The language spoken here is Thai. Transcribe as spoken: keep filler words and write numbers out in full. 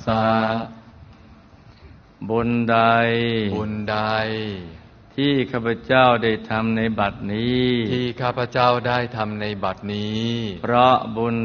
สะบุญใดบุญใดที่ข้าพเจ้าได้ทำในบัดนี้ที่ข้าพเจ้าได้ทำในบัดนี้เพราะบุญ